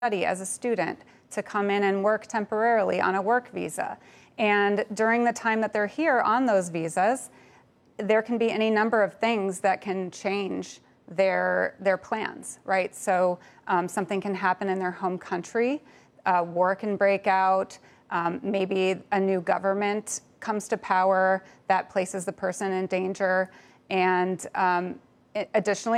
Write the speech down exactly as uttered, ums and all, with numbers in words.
study as a student to come in and work temporarily on a work visa. And during the time that they're here on those visas, there can be any number of things that can change their their plans, right? So um, something can happen in their home country, uh, war can break out, um, maybe a new government comes to power that places the person in danger, and um, additionally,